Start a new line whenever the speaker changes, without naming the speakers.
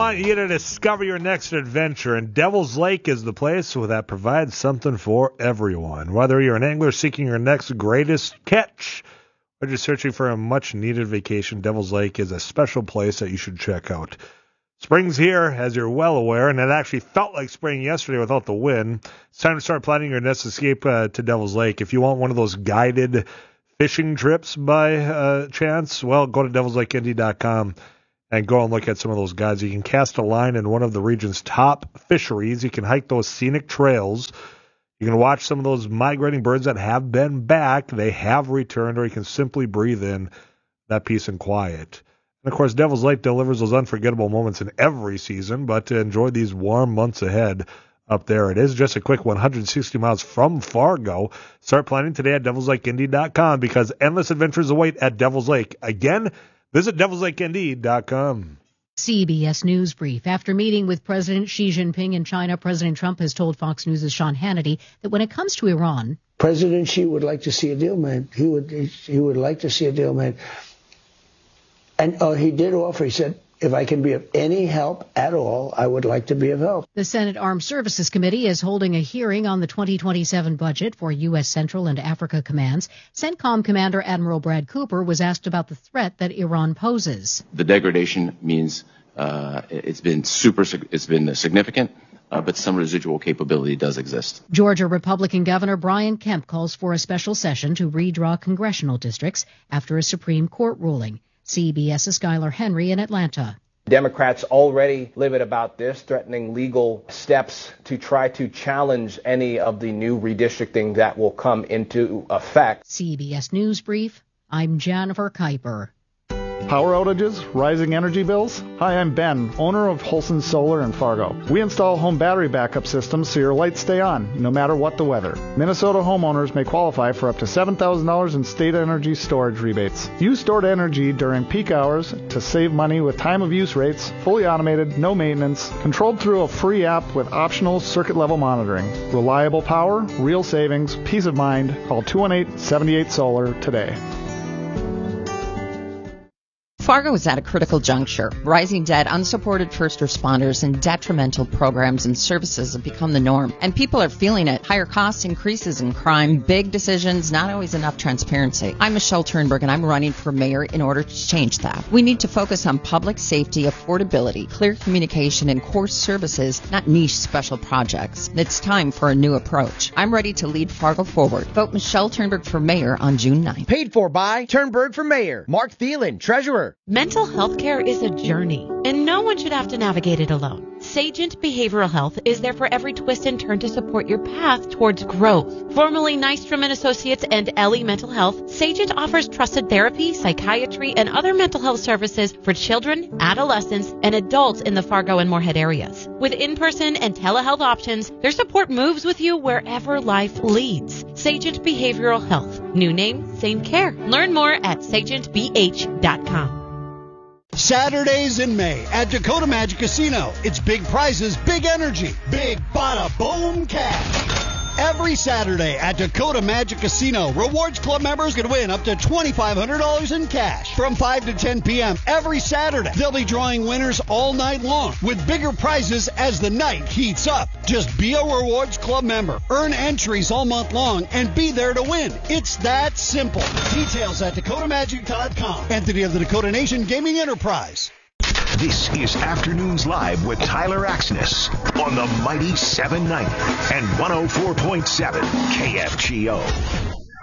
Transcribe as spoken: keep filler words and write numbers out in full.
want you to discover your next adventure, and Devil's Lake is the place that provides something for everyone. Whether you're an angler seeking your next greatest catch or just searching for a much-needed vacation, Devil's Lake is a special place that you should check out. Spring's here, as you're well aware, and it actually felt like spring yesterday without the wind. It's time to start planning your next escape uh, to Devil's Lake. If you want one of those guided fishing trips by uh, chance, well, go to devils lake indy dot com and go and look at some of those guides. You can cast a line in one of the region's top fisheries. You can hike those scenic trails. You can watch some of those migrating birds that have been back. They have returned, or you can simply breathe in that peace and quiet. And, of course, Devil's Lake delivers those unforgettable moments in every season, but to enjoy these warm months ahead up there, it is just a quick one hundred sixty miles from Fargo. Start planning today at devils lake indy dot com because endless adventures await at Devil's Lake. Again, visit devils lake indy dot com.
C B S News Brief. After meeting with President Xi Jinping in China, President Trump has told Fox News' Sean Hannity that when it comes to Iran,
President Xi would like to see a deal made. He would he would like to see a deal made. And oh, he did offer, he said, if I can be of any help at all, I would like to be of help.
The Senate Armed Services Committee is holding a hearing on the twenty twenty-seven budget for U S. Central and Africa commands. CENTCOM Commander Admiral Brad Cooper was asked about the threat that Iran poses.
The degradation means uh, it's been super, it's been significant, uh, but some residual capability does exist.
Georgia Republican Governor Brian Kemp calls for a special session to redraw congressional districts after a Supreme Court ruling. CBS's Skylar Henry in Atlanta.
Democrats already livid about this, threatening legal steps to try to challenge any of the new redistricting that will come into effect.
C B S News Brief, I'm Jennifer Kuiper.
Power outages, rising energy bills? Hi, I'm Ben, owner of Holson Solar in Fargo. We install home battery backup systems so your lights stay on, no matter what the weather. Minnesota homeowners may qualify for up to seven thousand dollars in state energy storage rebates. Use stored energy during peak hours to save money with time of use rates, fully automated, no maintenance, controlled through a free app with optional circuit level monitoring. Reliable power, real savings, peace of mind. Call two one eight, seven eight, solar today.
Fargo is at a critical juncture. Rising debt, unsupported first responders, and detrimental programs and services have become the norm. And people are feeling it. Higher costs, increases in crime, big decisions, not always enough transparency. I'm Michelle Turnberg, and I'm running for mayor in order to change that. We need to focus on public safety, affordability, clear communication, and core services, not niche special projects. It's time for a new approach. I'm ready to lead Fargo forward. Vote Michelle Turnberg for mayor on June ninth.
Paid for by Turnberg for mayor. Mark Thielen, treasurer.
Mental health care is a journey, and no one should have to navigate it alone. Sagent Behavioral Health is there for every twist and turn to support your path towards growth. Formerly Nystrom and Associates and Ellie Mental Health, Sagent offers trusted therapy, psychiatry, and other mental health services for children, adolescents, and adults in the Fargo and Moorhead areas. With in-person and telehealth options, their support moves with you wherever life leads. Sagent Behavioral Health. New name, same care. Learn more at sagent b h dot com.
Saturdays in May at Dakota Magic Casino. It's big prizes, big energy, big bada boom cash. Every Saturday at Dakota Magic Casino, Rewards Club members can win up to twenty-five hundred dollars in cash. From five to ten p.m. every Saturday, they'll be drawing winners all night long with bigger prizes as the night heats up. Just be a Rewards Club member, earn entries all month long, and be there to win. It's that simple. Details at dakota magic dot com. Entity of the Dakota Nation Gaming Enterprise.
This is Afternoons Live with Tyler Axness on the mighty seven ninety and one oh four point seven K F G O.